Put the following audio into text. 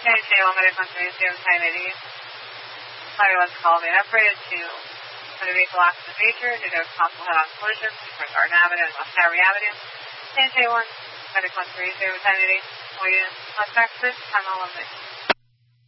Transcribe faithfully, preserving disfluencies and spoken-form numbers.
K J one medical three zero time eighty. Highway one's call being upgraded to for the vehicle accident major due to a possible head-on collision between Garden Avenue and West Harry Avenue. K J one medical three zero time eighty. Will you contact this time eleven?